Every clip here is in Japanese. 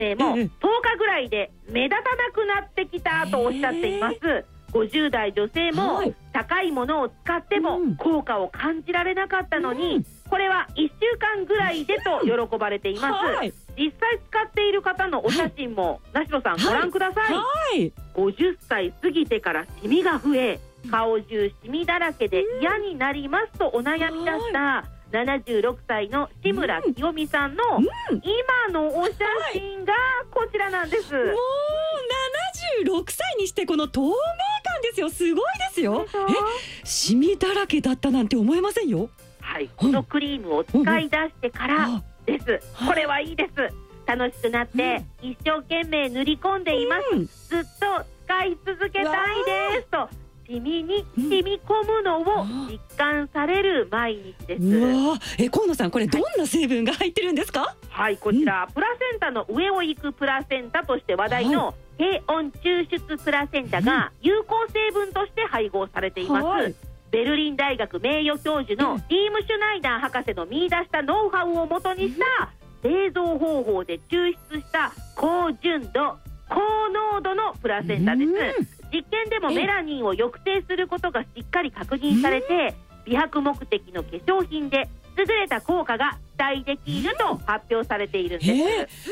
性も10日ぐらいで目立たなくなってきたとおっしゃっています。50代女性も高いものを使っても効果を感じられなかったのに、これは1週間ぐらいでと喜ばれています。実際使っている方のお写真も梨野さんご覧ください。50歳過ぎてからシミが増え、顔中シミだらけで嫌になりますとお悩み出した76歳の志村清美さんの今のお写真がこちらなんです。もう 76歳にしてこの透明感ですよ。すごいですよ。シミだらけだったなんて思えませんよ。 はい、このクリームを使い出してからです。これはいいです。楽しくなって一生懸命塗り込んでいます。ずっと使い続けたいですとシミに染み込むのを実感される毎日です。 河野さん、これどんな成分が入ってるんですか？ はい、こちらプラセンタの上を行くプラセンタとして話題の低温抽出プラセンタが有効成分として配合されています。ベルリン大学名誉教授のリーム・シュナイダー博士の見出したノウハウをもとにした製造方法で抽出した高純度高濃度のプラセンタです。実験でもメラニンを抑制することがしっかり確認されて、美白目的の化粧品で優れた効果が期待できると発表されているんです。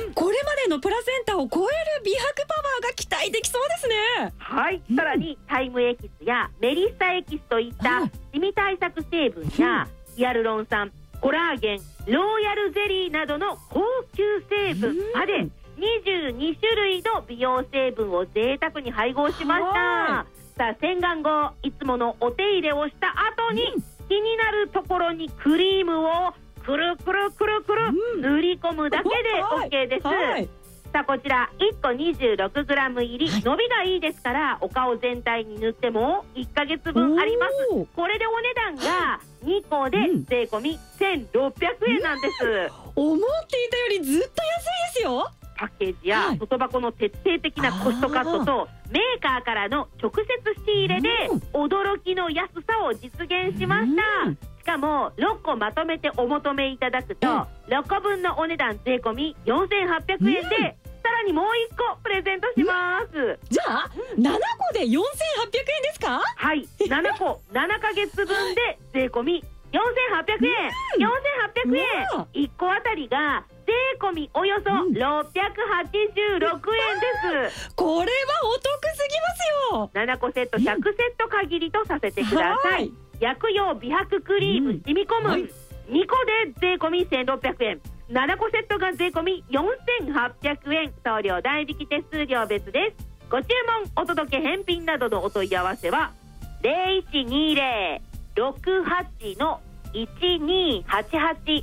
これまでのプラセンタを超える美白パワーが期待できそうですね。 はい、さらにタイムエキスやメリッサエキスといったシミ対策成分やヒアルロン酸、コラーゲン、ローヤルゼリーなどの高級成分まで22種類の美容成分を贅沢に配合しました。さあ、洗顔後いつものお手入れをした後に気になるところにクリームをくるくるくるくる塗り込むだけで OK です。さあ、こちら1個 26g 入り、伸びがいいですからお顔全体に塗っても1ヶ月分あります。これでお値段が2個で税込み1600円なんです。 思っていたよりずっと安いですよ。 パッケージや外箱の徹底的なコストカットとメーカーからの直接仕入れで驚きの安さを実現しました。しかも6個まとめてお求めいただくと6個分のお値段税込み4800円でさらにもう1個プレゼントします。 じゃあ7個で4800円ですか？ はい、7個7ヶ月分で税込み4800円。4800円1個あたりが税込みおよそ686円です。 これはお得すぎますよ。 7個セット100セット限りとさせてください。薬用美白クリーム染み込む2個で税込み1600円、7個セットが税込み4800円、送料代引き手数料別です。ご注文お届け返品などのお問い合わせは 0120-68-1288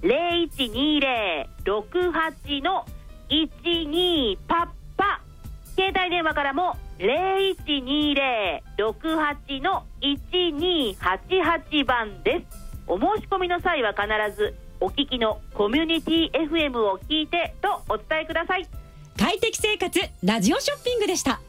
0120-68-12パッパ、携帯電話からも 0120-68-1288 番です。お申し込みの際は必ずお聞きのコミュニティ FM を聞いてとお伝えください。 快適生活ラジオショッピングでした。